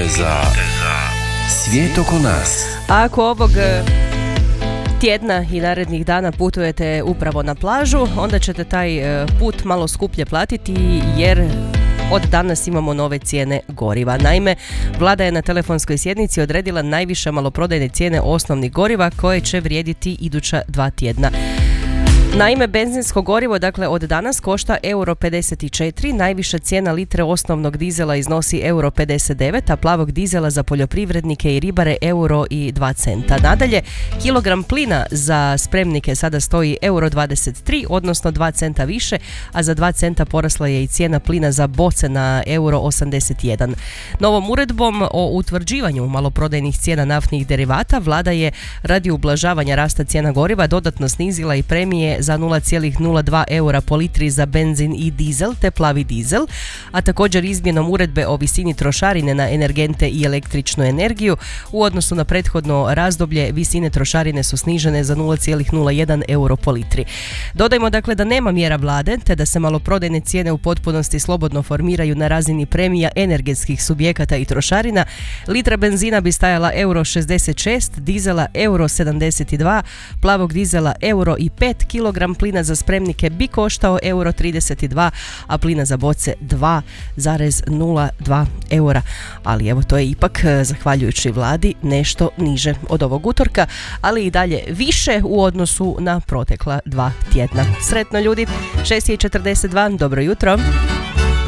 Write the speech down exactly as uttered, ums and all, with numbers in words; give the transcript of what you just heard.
za svijet oko nas. A ako ovog tjedna i narednih dana putujete upravo na plažu, onda ćete taj put malo skuplje platiti jer od danas imamo nove cijene goriva. Naime, vlada je na telefonskoj sjednici odredila najviše maloprodajne cijene osnovnih goriva koje će vrijediti iduća dva tjedna. Naime, benzinsko gorivo dakle od danas košta euro pedeset četiri, najviša cijena litre osnovnog dizela iznosi euro pedeset devet, a plavog dizela za poljoprivrednike i ribare euro i dva centa. Nadalje, kilogram plina za spremnike sada stoji euro dvadeset tri, odnosno dva centa više, a za dva centa porasla je i cijena plina za boce na euro osamdeset jedan. Novom uredbom o utvrđivanju maloprodajnih cijena naftnih derivata vlada je radi ublažavanja rasta cijena goriva dodatno snizila i premije za nula zarez nula dva eura po litri za benzin i dizel te plavi dizel, a također izmjenom uredbe o visini trošarine na energente i električnu energiju u odnosu na prethodno razdoblje visine trošarine su snižene za nula zarez nula jedan euro po litri. Dodajmo dakle da nema mjera vlade te da se maloprodajne cijene u potpunosti slobodno formiraju na razini premija energetskih subjekata i trošarina. Litra benzina bi stajala euro šezdeset šest, dizela euro sedamdeset dva, plavog dizela euro i pet, kilogram plina za spremnike bi koštao euro trideset dva, a plina za boce dva zarez nula dva eura. Ali evo, to je ipak, zahvaljujući vladi, nešto niže od ovog utorka, ali i dalje više u odnosu na protekla dva tjedna. Sretno ljudi, šest je četrdeset dva, dobro jutro.